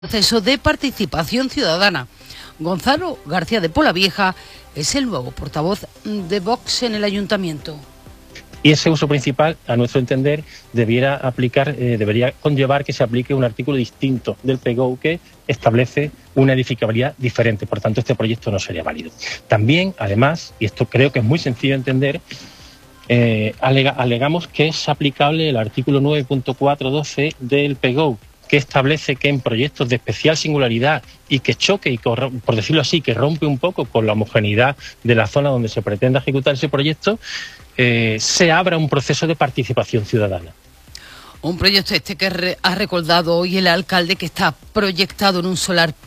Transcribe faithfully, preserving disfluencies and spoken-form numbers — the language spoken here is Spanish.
Proceso de participación ciudadana. Gonzalo García de Polavieja es el nuevo portavoz de Vox en el Ayuntamiento. Y ese uso principal, a nuestro entender, debiera aplicar, eh, debería conllevar que se aplique un artículo distinto del P G O que establece una edificabilidad diferente. Por tanto, este proyecto no sería válido. También, además, y esto creo que es muy sencillo de entender, eh, alega, alegamos que es aplicable el artículo nueve punto cuatro punto doce del P G O, que establece que en proyectos de especial singularidad y que choque, y por decirlo así, que rompe un poco con la homogeneidad de la zona donde se pretenda ejecutar ese proyecto, eh, se abra un proceso de participación ciudadana. Un proyecto este que ha recordado hoy el alcalde, que está proyectado en un solar